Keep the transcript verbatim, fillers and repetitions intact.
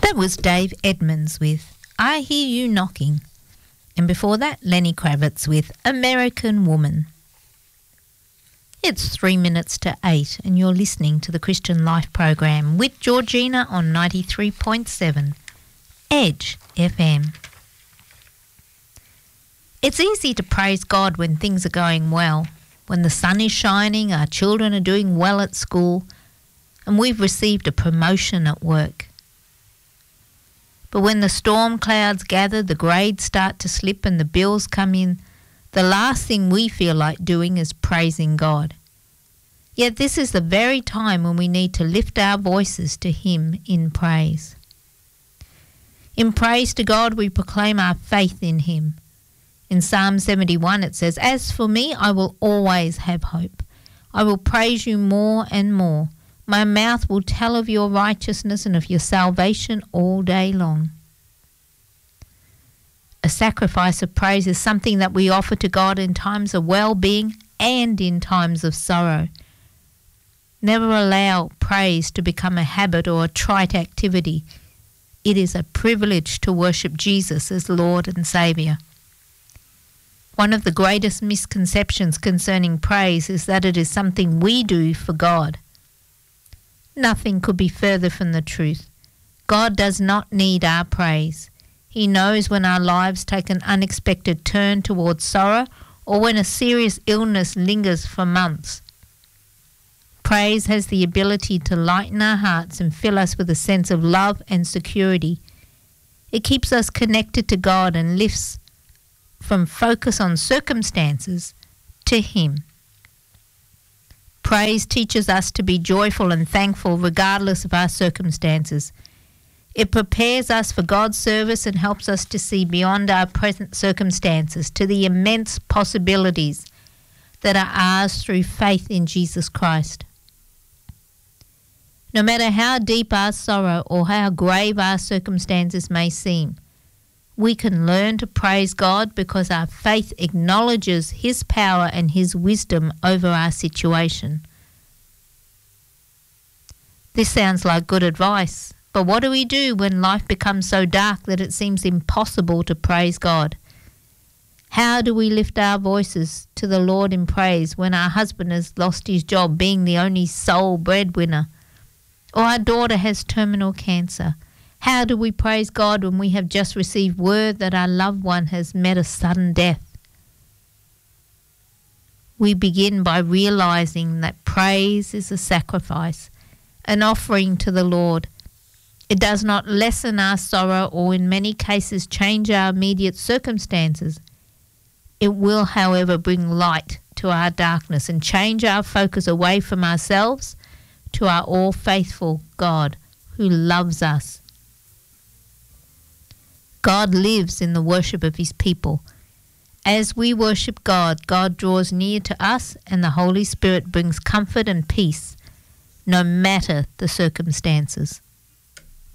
That was Dave Edmonds with I Hear You Knocking. And before that, Lenny Kravitz with American Woman. It's three minutes to eight and you're listening to the Christian Life program with Georgina on ninety-three point seven Edge F M. It's easy to praise God when things are going well, when the sun is shining, our children are doing well at school, and we've received a promotion at work. But when the storm clouds gather, the grades start to slip and the bills come in, the last thing we feel like doing is praising God. Yet this is the very time when we need to lift our voices to Him in praise. In praise to God, we proclaim our faith in Him. In Psalm seventy-one it says, "As for me, I will always have hope. I will praise you more and more. My mouth will tell of your righteousness and of your salvation all day long." A sacrifice of praise is something that we offer to God in times of well-being and in times of sorrow. Never allow praise to become a habit or a trite activity. It is a privilege to worship Jesus as Lord and Saviour. One of the greatest misconceptions concerning praise is that it is something we do for God. Nothing could be further from the truth. God does not need our praise. He knows when our lives take an unexpected turn towards sorrow or when a serious illness lingers for months. Praise has the ability to lighten our hearts and fill us with a sense of love and security. It keeps us connected to God and lifts from focus on circumstances to Him. Praise teaches us to be joyful and thankful regardless of our circumstances. It prepares us for God's service and helps us to see beyond our present circumstances to the immense possibilities that are ours through faith in Jesus Christ. No matter how deep our sorrow or how grave our circumstances may seem, we can learn to praise God because our faith acknowledges His power and His wisdom over our situation. This sounds like good advice, but what do we do when life becomes so dark that it seems impossible to praise God? How do we lift our voices to the Lord in praise when our husband has lost his job being the only sole breadwinner, or our daughter has terminal cancer? How do we praise God when we have just received word that our loved one has met a sudden death? We begin by realizing that praise is a sacrifice, an offering to the Lord. It does not lessen our sorrow or in many cases change our immediate circumstances. It will, however, bring light to our darkness and change our focus away from ourselves to our all-faithful God who loves us. God lives in the worship of His people. As we worship God, God draws near to us and the Holy Spirit brings comfort and peace, no matter the circumstances.